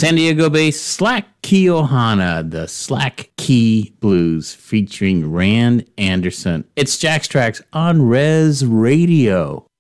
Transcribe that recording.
San Diego-based Slack Key Ohana, the Slack Key Blues, featuring Rand Anderson. It's Jack's Tracks on Res Radio.